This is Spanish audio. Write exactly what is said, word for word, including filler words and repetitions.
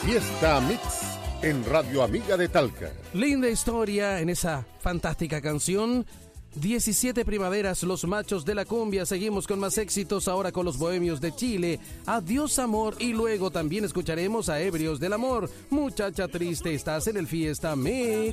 Fiesta Mix en Radio Amiga de Talca. Linda historia en esa fantástica canción. diecisiete primaveras, los machos de la cumbia. Seguimos con más éxitos ahora con los bohemios de Chile. Adiós amor, y luego también escucharemos a Ebrios del Amor. Muchacha triste, estás en el Fiesta Mix.